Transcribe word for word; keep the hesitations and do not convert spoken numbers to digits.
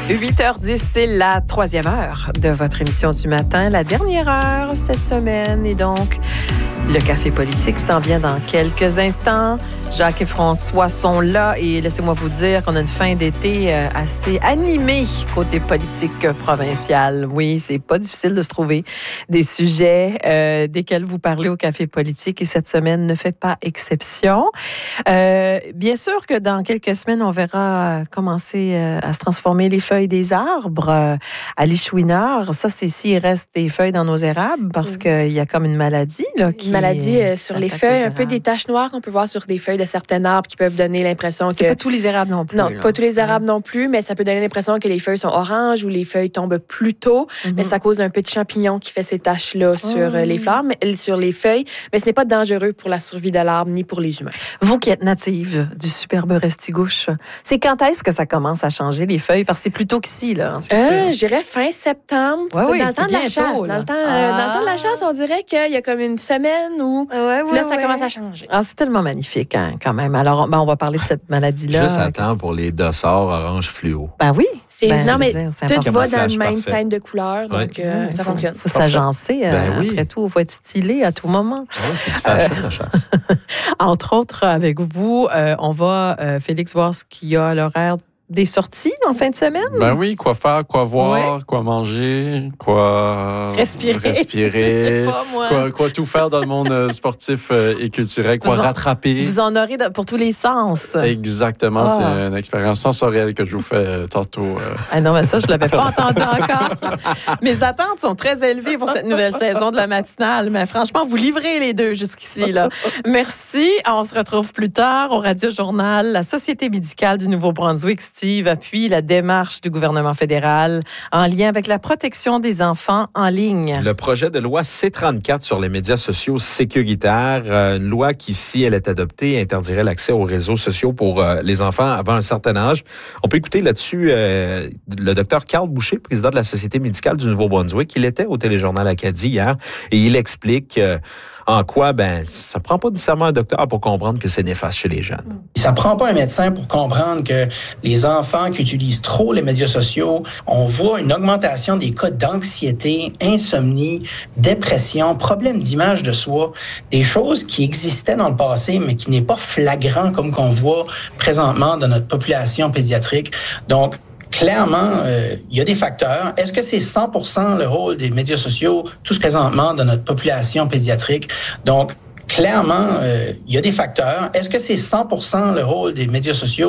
huit heures dix, c'est la troisième heure de votre émission du matin, la dernière heure cette semaine. Et donc, le Café politique s'en vient dans quelques instants. Jacques et François sont là et laissez-moi vous dire qu'on a une fin d'été assez animée côté politique provincial. Oui, c'est pas difficile de se trouver des sujets euh, desquels vous parlez au Café politique et cette semaine ne fait pas exception. Euh, bien sûr que dans quelques semaines, on verra commencer à se transformer les feuilles des arbres euh, à l'Ichouineur. Ça, c'est s'il reste des feuilles dans nos érables parce oui. qu'il y a comme une maladie. Là, qui une maladie euh, sur les feuilles, un peu des taches noires qu'on peut voir sur des feuilles de certains arbres qui peuvent donner l'impression c'est que... pas tous les érables non plus. Non, là. pas tous les érables non plus, mais ça peut donner l'impression que les feuilles sont oranges ou les feuilles tombent plus tôt, mm-hmm. mais ça cause d'un petit champignon qui fait ces taches-là oh. sur les fleurs, mais, sur les feuilles, mais ce n'est pas dangereux pour la survie de l'arbre ni pour les humains. Vous qui êtes native du superbe Restigouche, c'est quand est-ce que ça commence à changer les feuilles? Parce que c'est plus tôt qu'ici, là. Euh, je dirais fin septembre, ouais, oui, dans le temps de la bientôt, chasse. Là. Dans le, temps, ah. euh, dans le temps de la chasse, on dirait qu'il y a comme une semaine où ouais, ouais, là, ça ouais. commence à changer. Ah, c'est tellement magnifique, hein, quand même. Alors, ben, on va parler de cette maladie-là. Juste à temps pour les dossards orange fluo. Ben oui. C'est, ben, non, mais dire, tout va dans le même parfait. teinte de couleur, donc ouais. euh, ouais, ça faut, fonctionne. Il faut s'agencer. Ben euh, oui. Après tout, il faut être stylé à tout moment. Oui, c'est du fashion, euh, la chasse. Entre autres, avec vous, euh, on va, euh, Félix, voir ce qu'il y a à l'horaire des sorties en fin de semaine? Ben oui, quoi faire, quoi voir, ouais. quoi manger, quoi respirer, respirer Je sais pas, moi. Quoi, quoi tout faire dans le monde sportif et culturel, quoi vous en, rattraper. Vous en aurez pour tous les sens. Exactement, ah. c'est une expérience sensorielle que je vous fais tantôt. Euh... Ah non, mais ça, je l'avais pas entendu encore. Mes attentes sont très élevées pour cette nouvelle saison de la matinale, mais franchement, vous livrez les deux jusqu'ici, là. Merci. On se retrouve plus tard au Radio Journal. La Société médicale du Nouveau-Brunswick appuie la démarche du gouvernement fédéral en lien avec la protection des enfants en ligne. Le projet de loi C trente-quatre sur les médias sociaux sécuritaires, une loi qui, si elle est adoptée, interdirait l'accès aux réseaux sociaux pour les enfants avant un certain âge. On peut écouter là-dessus euh, le docteur Carl Boucher, président de la Société médicale du Nouveau-Brunswick. Il était au Téléjournal Acadie hier et il explique euh, en quoi, ben, ça prend pas nécessairement un docteur pour comprendre que c'est néfaste chez les jeunes. Ça prend pas un médecin pour comprendre que les enfants qui utilisent trop les médias sociaux, on voit une augmentation des cas d'anxiété, insomnie, dépression, problèmes d'image de soi, des choses qui existaient dans le passé, mais qui n'est pas flagrant comme qu'on voit présentement dans notre population pédiatrique. Donc, clairement, euh, il y a des facteurs. Est-ce que c'est cent pour cent le rôle des médias sociaux, tous présentement, dans notre population pédiatrique? Donc, clairement, euh, il y a des facteurs. Est-ce que c'est cent pour cent le rôle des médias sociaux?